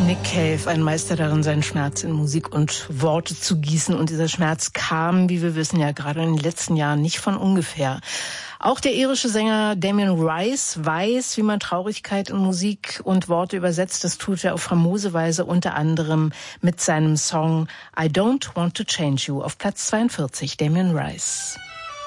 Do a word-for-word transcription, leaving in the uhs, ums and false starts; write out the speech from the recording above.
Nick Cave, ein Meister darin, seinen Schmerz in Musik und Worte zu gießen. Und dieser Schmerz kam, wie wir wissen, ja gerade in den letzten Jahren nicht von ungefähr. Auch der irische Sänger Damien Rice weiß, wie man Traurigkeit in Musik und Worte übersetzt. Das tut er auf famose Weise, unter anderem mit seinem Song I Don't Want to Change You auf Platz zweiundvierzig, Damien Rice.